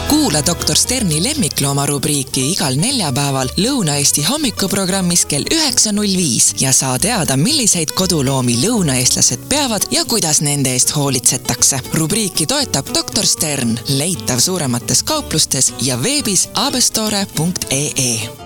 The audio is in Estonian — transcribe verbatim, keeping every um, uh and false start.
Kuula doktor Sterni lemmiklooma rubriiki igal neljapäeval Lõuna-Eesti hommikuprogrammis kell üheksa null viis ja saa teada, milliseid koduloomi lõunaeestlased peavad ja kuidas nende eest hoolitsetakse. Rubriiki toetab doktor Stern, leitav suuremates kauplustes ja veebis abestore punkt ee.